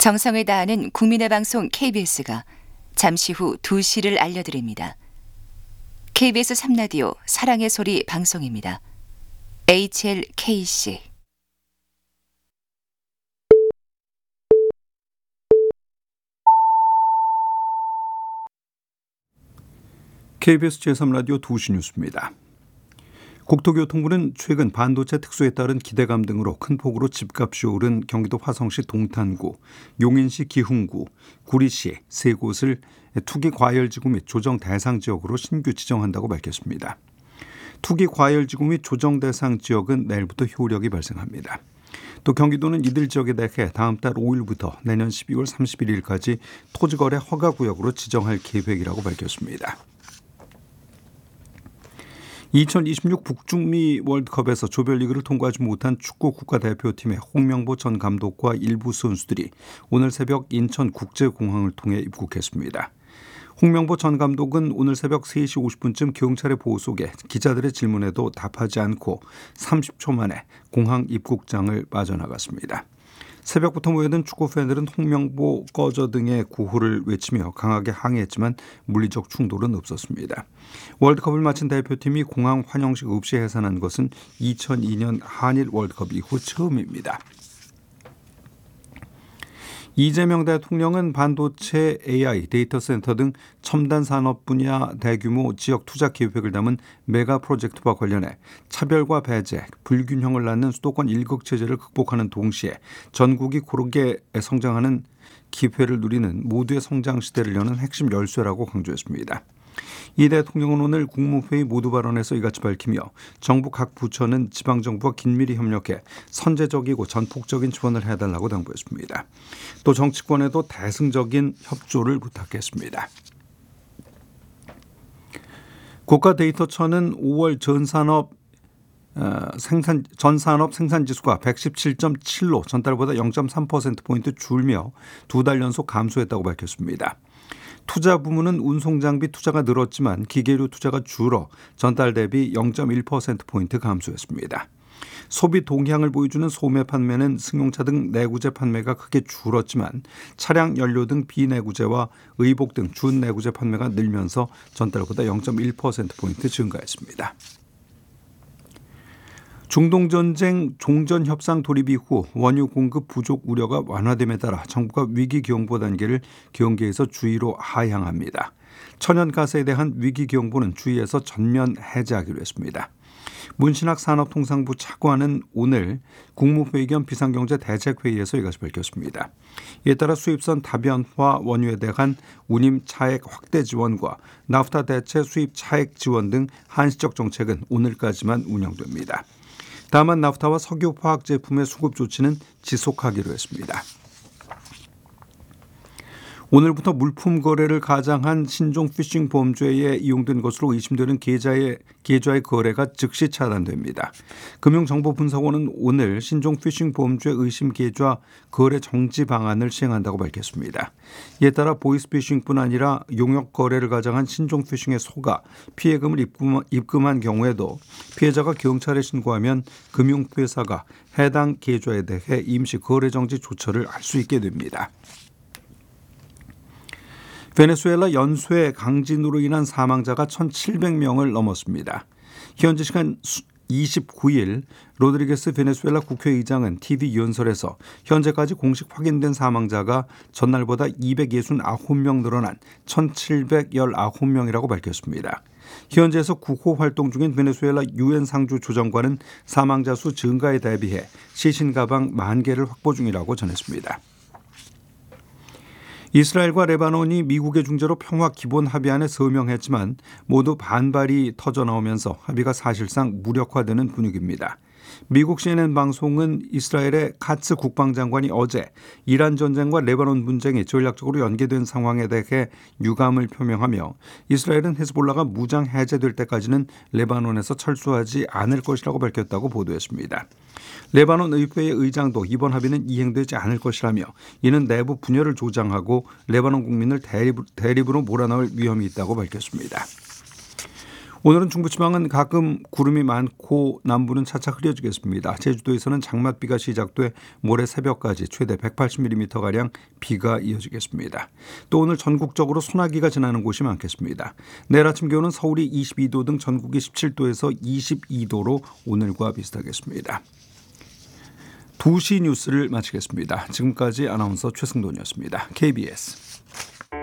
정성을 다하는 국민의 방송 KBS가 잠시 후 2시를 알려드립니다. KBS 3라디오 사랑의 소리 방송입니다. HLKC KBS 제3라디오 2시 뉴스입니다. 국토교통부는 최근 반도체 특수에 따른 기대감 등으로 큰 폭으로 집값이 오른 경기도 화성시 동탄구, 용인시 기흥구, 구리시 세 곳을 투기과열지구 및 조정 대상 지역으로 신규 지정한다고 밝혔습니다. 투기과열지구 및 조정 대상 지역은 내일부터 효력이 발생합니다. 또 경기도는 이들 지역에 대해 다음 달 5일부터 내년 12월 31일까지 토지거래 허가구역으로 지정할 계획이라고 밝혔습니다. 2026 북중미 월드컵에서 조별리그를 통과하지 못한 축구 국가대표팀의 홍명보 전 감독과 일부 선수들이 오늘 새벽 인천국제공항을 통해 입국했습니다. 홍명보 전 감독은 오늘 새벽 3시 50분쯤 경찰의 보호 속에 기자들의 질문에도 답하지 않고 30초 만에 공항 입국장을 빠져나갔습니다. 새벽부터 모여든 축구 팬들은 홍명보 꺼져 등의 구호를 외치며 강하게 항의했지만 물리적 충돌은 없었습니다. 월드컵을 마친 대표팀이 공항 환영식 없이 해산한 것은 2002년 한일 월드컵 이후 처음입니다. 이재명 대통령은 반도체, AI, 데이터 센터 등 첨단 산업 분야 대규모 지역 투자 계획을 담은 메가 프로젝트와 관련해 차별과 배제, 불균형을 낳는 수도권 일극체제를 극복하는 동시에 전국이 고르게 성장하는 기회를 누리는 모두의 성장 시대를 여는 핵심 열쇠라고 강조했습니다. 이 대통령은 오늘 국무회의 모두 발언에서 이같이 밝히며 정부 각 부처는 지방정부와 긴밀히 협력해 선제적이고 전폭적인 지원을 해달라고 당부했습니다. 또 정치권에도 대승적인 협조를 부탁했습니다. 국가데이터처는 5월 전산업 생산지수가 117.7로 전달보다 0.3%포인트 줄며 2달 연속 감소했다고 밝혔습니다. 투자 부문은 운송장비 투자가 늘었지만 기계류 투자가 줄어 전달 대비 0.1%포인트 감소했습니다. 소비 동향을 보여주는 소매 판매는 승용차 등 내구재 판매가 크게 줄었지만 차량 연료 등 비내구재와 의복 등 준내구재 판매가 늘면서 전달보다 0.1%포인트 증가했습니다. 중동전쟁 종전협상 돌입 이후 원유 공급 부족 우려가 완화됨에 따라 정부가 위기경보 단계를 경계에서 주의로 하향합니다. 천연가스에 대한 위기경보는 주의에서 전면 해제하기로 했습니다. 문신학 산업통상부 차관은 오늘 국무회의 겸 비상경제대책회의에서 이것을 밝혔습니다. 이에 따라 수입선 다변화 원유에 대한 운임 차액 확대 지원과 나프타 대체 수입 차액 지원 등 한시적 정책은 오늘까지만 운영됩니다. 다만 나프타와 석유 화학 제품의 수급 조치는 지속하기로 했습니다. 오늘부터 물품 거래를 가장한 신종 피싱 범죄에 이용된 것으로 의심되는 계좌의 거래가 즉시 차단됩니다. 금융정보분석원은 오늘 신종 피싱 범죄 의심 계좌 거래 정지 방안을 시행한다고 밝혔습니다. 이에 따라 보이스피싱뿐 아니라 용역 거래를 가장한 신종 피싱에 속아 피해금을 입금한 경우에도 피해자가 경찰에 신고하면 금융회사가 해당 계좌에 대해 임시 거래 정지 조처를 할 수 있게 됩니다. 베네수엘라 연쇄 강진으로 인한 사망자가 1,700명을 넘었습니다. 현지 시간 29일 로드리게스 베네수엘라 국회의장은 TV 연설에서 현재까지 공식 확인된 사망자가 전날보다 269명 늘어난 1,719명이라고 밝혔습니다. 현지에서 구호 활동 중인 베네수엘라 유엔 상주 조정관은 사망자 수 증가에 대비해 시신 가방 10,000개를 확보 중이라고 전했습니다. 이스라엘과 레바논이 미국의 중재로 평화 기본 합의안에 서명했지만 모두 반발이 터져나오면서 합의가 사실상 무력화되는 분위기입니다. 미국 CNN 방송은 이스라엘의 카츠 국방장관이 어제 이란 전쟁과 레바논 분쟁이 전략적으로 연계된 상황에 대해 유감을 표명하며 이스라엘은 헤즈볼라가 무장 해제될 때까지는 레바논에서 철수하지 않을 것이라고 밝혔다고 보도했습니다. 레바논 의회의 의장도 이번 합의는 이행되지 않을 것이라며 이는 내부 분열을 조장하고 레바논 국민을 대립으로 몰아넣을 위험이 있다고 밝혔습니다. 오늘은 중부지방은 가끔 구름이 많고 남부는 차차 흐려지겠습니다. 제주도에서는 장맛비가 시작돼 모레 새벽까지 최대 180mm가량 비가 이어지겠습니다. 또 오늘 전국적으로 소나기가 지나는 곳이 많겠습니다. 내일 아침 기온은 서울이 22도 등 전국이 17도에서 22도로 오늘과 비슷하겠습니다. 2시 뉴스를 마치겠습니다. 지금까지 아나운서 최승돈이었습니다. KBS